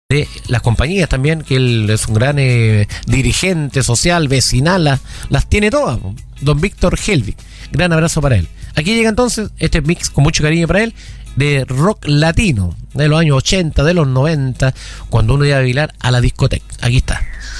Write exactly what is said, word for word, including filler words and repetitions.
de las compañías también, que él es un gran eh, dirigente social, vecinal, las, las tiene todas. Don Víctor Helvig, gran abrazo para él. Aquí llega entonces este mix con mucho cariño para él, de rock latino, de los años ochenta, de los noventa, cuando uno iba a bailar a la discoteca. Aquí está.